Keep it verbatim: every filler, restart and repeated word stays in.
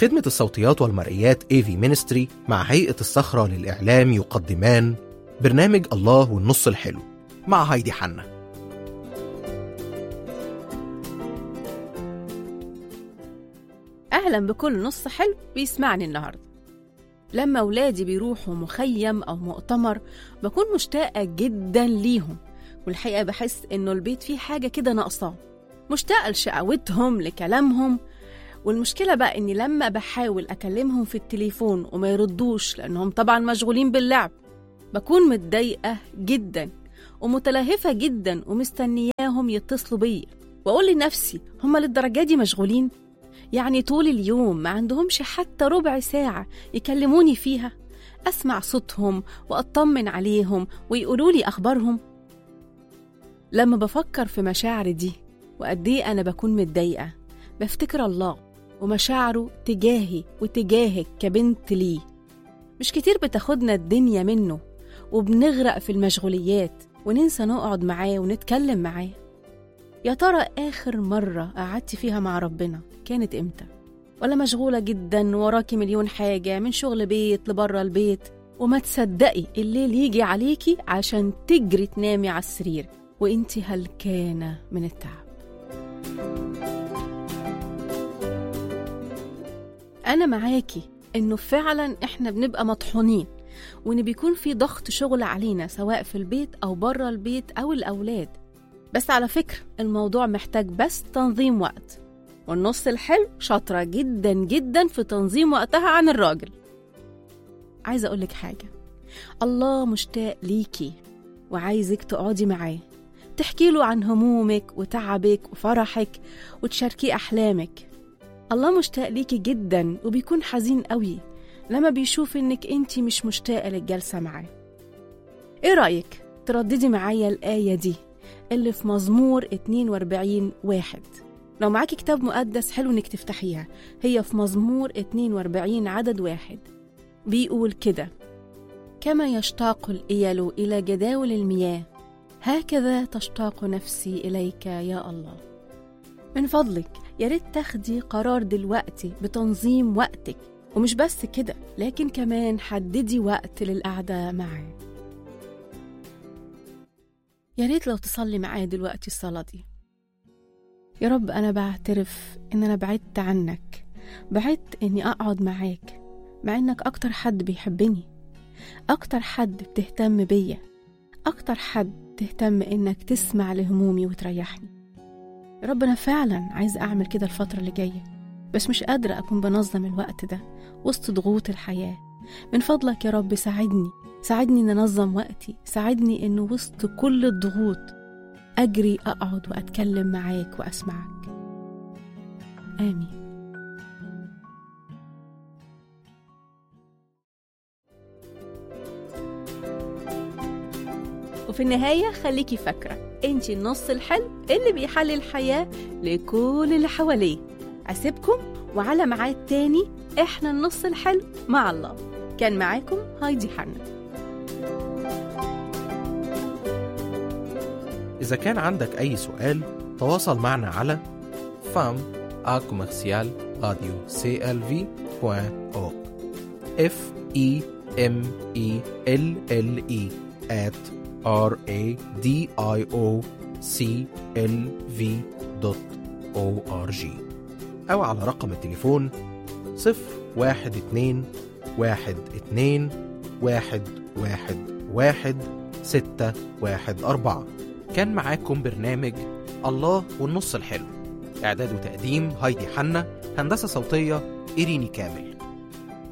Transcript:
خدمة الصوتيات والمرئيات إيه في Ministry مع هيئة الصخرة للإعلام يقدمان برنامج الله والنص الحلو مع هايدي حنا. أهلا بكل نص حلو بيسمعني النهاردة. لما أولادي بيروحوا مخيم أو مؤتمر بكون مشتاقة جدا ليهم، والحقيقة بحس إنه البيت فيه حاجة كده ناقصاه، مشتاقة لشقاوتهم لكلامهم. والمشكلة بقى إني لما بحاول أكلمهم في التليفون وما يردوش لأنهم طبعا مشغولين باللعب، بكون متضايقة جدا ومتلهفة جدا ومستنياهم يتصلوا بيا، وأقول لنفسي هما للدرجة دي مشغولين؟ يعني طول اليوم ما عندهمش حتى ربع ساعة يكلموني فيها أسمع صوتهم وأطمن عليهم ويقولوا لي أخبارهم؟ لما بفكر في مشاعري دي وقد إيه أنا بكون متضايقة، بفتكر الله ومشاعره تجاهي وتجاهك كبنت ليه. مش كتير بتاخدنا الدنيا منه وبنغرق في المشغوليات وننسى نقعد معاه ونتكلم معاه. يا ترى آخر مرة قعدتي فيها مع ربنا كانت إمتى؟ ولا مشغولة جدا وراكي مليون حاجة من شغل بيت لبرا البيت، وما تصدقي الليل يجي عليكي عشان تجري تنامي على السرير وإنتي هلكانة من التعب؟ أنا معاكي إنه فعلا إحنا بنبقى مطحونين، وإن بيكون في ضغط شغل علينا سواء في البيت أو برا البيت أو الأولاد. بس على فكرة الموضوع محتاج بس تنظيم وقت، والنص الحلو شاطرة جدا جدا في تنظيم وقتها عن الراجل. عايزة أقولك حاجة، الله مشتاق ليكي وعايزك تقعدي معاه تحكي له عن همومك وتعبك وفرحك وتشاركي أحلامك. الله مشتاق ليكي جدا وبيكون حزين قوي لما بيشوف إنك أنتي مش مشتاقة للجلسة معاه. إيه رأيك ترددي معايا الآية دي اللي في مزمور اتنين واربعين واحد؟ لو معاكي كتاب مقدس حلو إنك تفتحيها، هي في مزمور اتنين واربعين عدد واحد. بيقول كده: كما يشتاق الإيل إلى جداول المياه هكذا تشتاق نفسي إليك يا الله. من فضلك يا ريت تاخدي قرار دلوقتي بتنظيم وقتك، ومش بس كده لكن كمان حددي وقت للقعدة معاه. يا ريت لو تصلي معايا دلوقتي الصلاة دي: يا رب أنا بعترف إن أنا بعدت عنك، بعدت إني أقعد معاك، مع إنك أكتر حد بيحبني، أكتر حد بتهتم بيا، أكتر حد تهتم إنك تسمع لهمومي وتريحني. يا رب أنا فعلا عايز أعمل كده الفترة اللي جاية، بس مش قادرة أكون بنظم الوقت ده وسط ضغوط الحياة. من فضلك يا رب ساعدني ساعدني إن أنظم وقتي، ساعدني إنه وسط كل الضغوط أجري أقعد وأتكلم معاك وأسمعك. آمين. وفي النهاية خليكي فاكرة انتي النص الحلو اللي بيحلي الحياة لكل اللي حواليه. أسيبكم وعلى ميعاد تاني احنا النص الحلو مع الله. كان معاكم هايدي حنا. إذا كان عندك أي سؤال تواصل معنا على femme à commercial radio c l v point org f e m e l l e at r a d i o c l v dot org أو على رقم التليفون صفر واحد اتنين واحد اتنين واحد واحد واحد ستة واحد أربعة. كان معاكم برنامج الله والنص الحلو، إعداد وتقديم هايدي حنا، هندسة صوتية إيريني كامل.